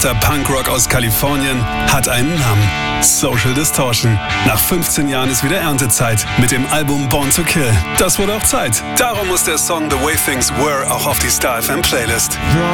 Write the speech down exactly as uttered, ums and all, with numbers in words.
Der Punkrock aus Kalifornien hat einen Namen. Social Distortion. Nach fünfzehn Jahren ist wieder Erntezeit mit dem Album Born to Kill. Das wurde auch Zeit. Darum muss der Song The Way Things Were auch auf die Star F M Playlist.